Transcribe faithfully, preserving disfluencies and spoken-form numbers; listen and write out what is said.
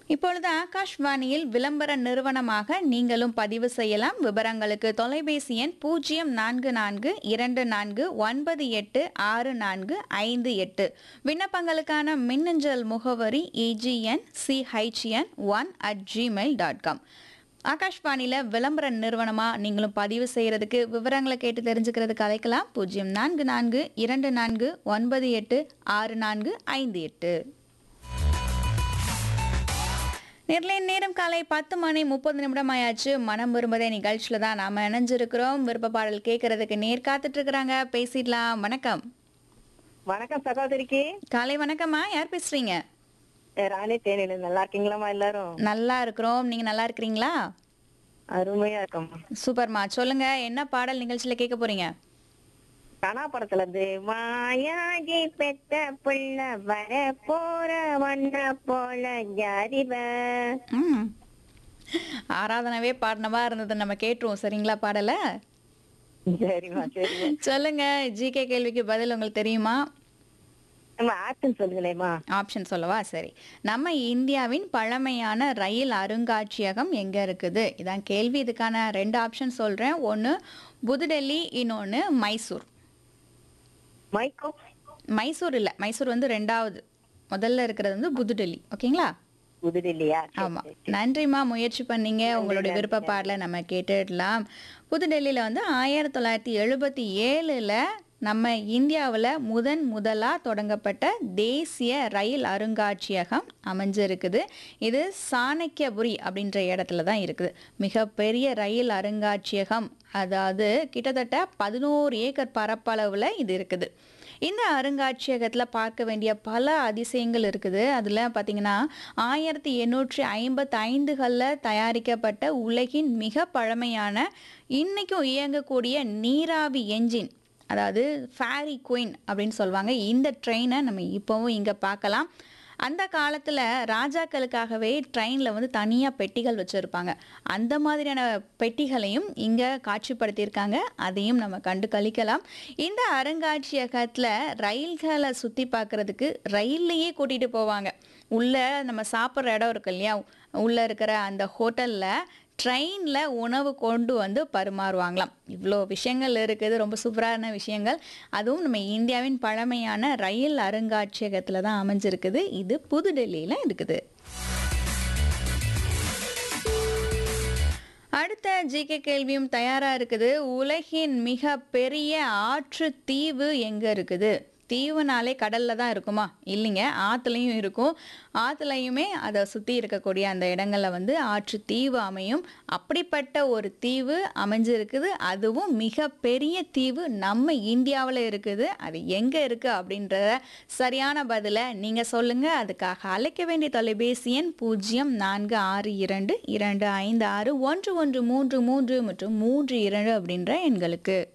இப்பொழுது ஆகாஷ்வாணியில் விளம்பர நிறுவனமாக நீங்களும் பதிவு செய்யலாம். விவரங்களுக்கு தொலைபேசி எண் பூஜ்ஜியம் நான்கு நான்கு இரண்டு நான்கு ஒன்பது எட்டு ஆறு நான்கு ஐந்து எட்டு. விண்ணப்பங்களுக்கான மின்னஞ்சல் முகவரி AGN CHN one at Gmail dot com. ஆகாஷ்வாணியில் விளம்பர நிறுவனமாக நீங்களும் பதிவு செய்கிறதுக்கு விவரங்களை கேட்டு தெரிஞ்சுக்கிறதுக்கு அழைக்கலாம். பூஜ்ஜியம் நான்கு நான்கு இரண்டு நான்கு ஒன்பது எட்டு ஆறு நான்கு ஐந்து எட்டு. நேர்ல நேரம் காலை பத்து மணி முப்பது நிமிடம் ஆயாச்சு. மனம் விரும்பதே நிகழ்ச்சியில தான் நாம இணைஞ்சிருக்கிறோம். விருப்ப பாடல் கேட்கறதுக்கு நேர் காத்துட்டு இருக்கிறாங்க. பேசிடலாம். வணக்கம். வணக்கம் சகோதரிக்கு. காலை வணக்கம்மா. யார் பேசுறீங்க? ராணி தேனில. நல்லா இருக்கீங்களாமா எல்லாரும்? நல்லா இருக்கிறோம். நீங்க நல்லா இருக்கிறீங்களா? அருமையா இருக்கோம். சூப்பர்மா. சொல்லுங்க, என்ன பாடல் நிகழ்ச்சியில கேட்க போறீங்க? கனா படத்துல இருந்து மாயாகி பெத்த புள்ள வர போற வண்ண போல ஜாரிவ. ம் ஆராதனவே பாடினவா இருந்தது, நம்ம கேட்டுருவோம். சரிங்களா பாடல? சரிமா சரிமா. சொல்லுங்க, ஜிகே கேள்விக்கு பதில் உங்களுக்கு தெரியுமா? நம்ம ஆப்ஷன் சொல்லுங்களேம்மா. ஆப்ஷன் சொல்லவா? சரி. நம்ம இந்தியாவின் பழமையான ரயில் அருங்காட்சியகம் எங்க இருக்குது? இதான் கேள்வி. இதுக்கான ரெண்டு ஆப்ஷன் சொல்றேன். ஒன்று புதுடெல்லி, இன்னொன்று மைசூர். மைக்கோ. மைசூர் இல்லை, மைசூர் வந்து ரெண்டாவது. முதல்ல இருக்கிறது வந்து புதுடெல்லி. ஓகேங்களா? புதுடெல்லியா? ஆமா. நன்றிம்மா, முயற்சி பண்ணீங்க. உங்களுடைய விருப்ப பாடல நம்ம கேட்டுடலாம். புதுடெல்லியில வந்து ஆயிரத்தி தொள்ளாயிரத்தி எழுபத்தி ஏழுல நம்ம இந்தியாவில் முதன் முதலாக தொடங்கப்பட்ட தேசிய ரயில் அருங்காட்சியகம் அமைஞ்சிருக்குது. இது சாணக்கியபுரி அப்படின்ற இடத்துல தான் இருக்குது. மிகப்பெரிய ரயில் அருங்காட்சியகம், அதாவது கிட்டத்தட்ட பதினோரு ஏக்கர் பரப்பளவில் இது இருக்குது. இந்த அருங்காட்சியகத்தில் பார்க்க வேண்டிய பல அதிசயங்கள் இருக்குது. அதில் பார்த்திங்கன்னா ஆயிரத்தி எண்ணூற்றி ஐம்பத்தி ஐந்துகளில் தயாரிக்கப்பட்ட உலகின் மிக பழமையான இன்றைக்கும் இயங்கக்கூடிய நீராவி என்ஜின், அதாவது ஃபேரி குயின் அப்படின்னு சொல்லுவாங்க, இந்த ட்ரெயினை நம்ம இப்போவும் இங்கே பார்க்கலாம். அந்த காலத்தில் ராஜாக்களுக்காகவே ட்ரெயினில் வந்து தனியாக பெட்டிகள் வச்சுருப்பாங்க. அந்த மாதிரியான பெட்டிகளையும் இங்கே காட்சிப்படுத்தியிருக்காங்க. அதையும் நம்ம கண்டு கழிக்கலாம். இந்த அருங்காட்சியகத்தில் ரயில்களை சுற்றி பார்க்குறதுக்கு ரயில்லையே கூட்டிகிட்டு போவாங்க. உள்ளே நம்ம சாப்பிட்ற இடம் இருக்கு இல்லையா, உள்ளே இருக்கிற அந்த ஹோட்டலில் ட்ரெயினில் உணவு கொண்டு வந்து பரிமாறுவாங்களாம். இவ்வளோ விஷயங்கள் இருக்குது, ரொம்ப சூப்பரான விஷயங்கள். அதுவும் நம்ம இந்தியாவின் பழமையான ரயில் அருங்காட்சியகத்தில் தான் அமைஞ்சிருக்குது. இது புதுடெல்லியில் இருக்குது. அடுத்த ஜிகே கேள்வியும் தயாராக இருக்குது. உலகின் மிக பெரிய ஆற்று தீவு எங்கே இருக்குது? தீவுனாலே கடலில் தான் இருக்குமா? இல்லைங்க, ஆற்றுலையும் இருக்கும். ஆற்றுலையுமே அதை சுற்றி இருக்கக்கூடிய அந்த இடங்களில் வந்து ஆற்று தீவு அமையும். அப்படிப்பட்ட ஒரு தீவு அமைஞ்சிருக்குது. அதுவும் மிக பெரிய தீவு நம்ம இந்தியாவில் இருக்குது. அது எங்கே இருக்குது அப்படின்ற சரியான பதிலை நீங்கள் சொல்லுங்கள். அதுக்காக அழைக்க வேண்டிய தொலைபேசி எண் பூஜ்ஜியம் நான்கு ஆறு இரண்டு இரண்டு ஐந்து ஆறு ஒன்று ஒன்று மூன்று மூன்று மற்றும் மூன்று இரண்டு அப்படின்ற எண்களுக்கு.